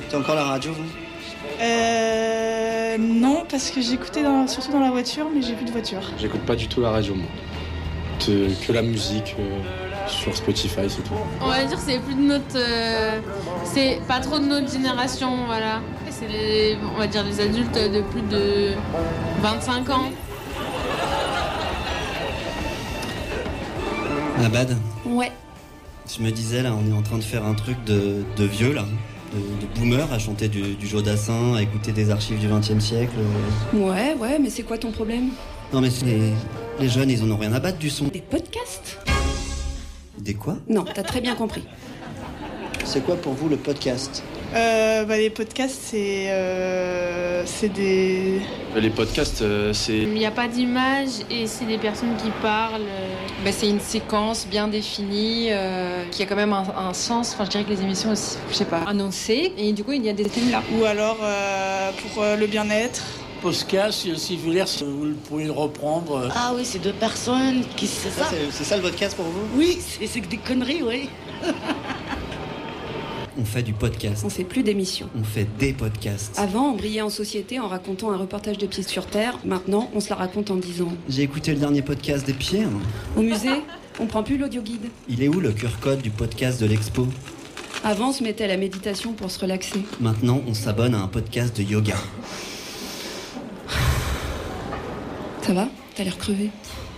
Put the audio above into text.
écoutez encore la radio, vous? Non, parce que j'écoutais surtout dans la voiture, mais j'ai plus de voiture. J'écoute pas du tout la radio, moi. Que la musique sur Spotify, c'est tout. On va dire que c'est plus de notre... c'est pas trop de notre génération, voilà. C'est on va dire les adultes de plus de 25 ans. Abad? Ouais. Je me disais, là, on est en train de faire un truc de vieux, là. De boomer, à chanter du Jodassin, à écouter des archives du XXe siècle. Ouais, mais c'est quoi ton problème? Non, mais les jeunes, ils en ont rien à battre du son. Des podcasts? Des quoi? Non, t'as très bien compris. C'est quoi pour vous le podcast? Les podcasts, c'est des... Les podcasts, c'est... Il n'y a pas d'image et c'est des personnes qui parlent. C'est une séquence bien définie, qui a quand même un sens. Enfin, je dirais que les émissions aussi, je sais pas, annoncées. Et du coup, il y a des thèmes là. Ou alors pour le bien-être. Podcast, si vous voulez, vous pourriez le reprendre. Ah oui, c'est deux personnes qui... C'est ça. C'est ça le podcast pour vous? Oui, c'est des conneries, oui. On fait du podcast. On fait plus d'émissions. On fait des podcasts. Avant, on brillait en société en racontant un reportage de Pieds sur Terre. Maintenant, on se la raconte en 10 ans. J'ai écouté le dernier podcast des Pierres. Au musée, on prend plus l'audio-guide. Il est où le QR code du podcast de l'expo? Avant, on se mettait à la méditation pour se relaxer. Maintenant, on s'abonne à un podcast de yoga. Ça va? T'as l'air crevé.